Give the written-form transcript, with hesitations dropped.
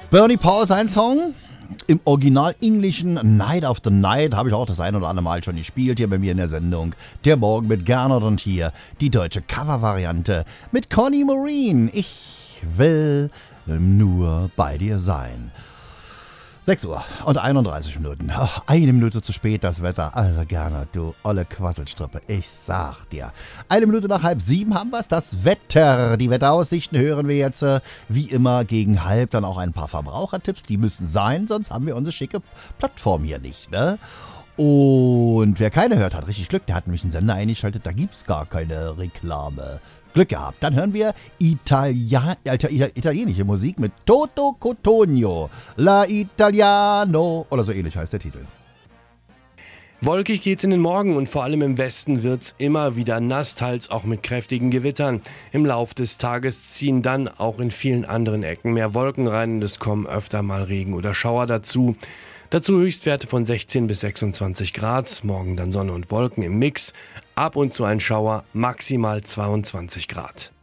Bernie Paul, sein Song. Im Original englischen Night After Night habe ich auch das ein oder andere Mal schon gespielt hier bei mir in der Sendung. Der Morgen mit Gernot und hier die deutsche Covervariante mit Connie Marine. Ich will nur bei dir sein. 6 Uhr und 31 Minuten. Ach, 1 Minute zu spät das Wetter. Also Gernot, du olle Quasselstrippe. Ich sag dir. 1 Minute nach 6:30 haben wir es. Das Wetter. Die Wetteraussichten hören wir jetzt wie immer gegen 6:30. Dann auch ein paar Verbrauchertipps. Die müssen sein, sonst haben wir unsere schicke Plattform hier nicht, ne? Und wer keine hört, hat richtig Glück. Der hat nämlich einen Sender eingeschaltet. Da gibt's gar keine Reklame. Glück gehabt. Dann hören wir italienische Musik mit Toto Cotugno. La Italiano. Oder so ähnlich heißt der Titel. Wolkig geht's in den Morgen und vor allem im Westen wird's immer wieder nass, teils auch mit kräftigen Gewittern. Im Lauf des Tages ziehen dann auch in vielen anderen Ecken mehr Wolken rein und es kommen öfter mal Regen oder Schauer dazu. Dazu Höchstwerte von 16 bis 26 Grad, morgen dann Sonne und Wolken im Mix, ab und zu ein Schauer, maximal 22 Grad.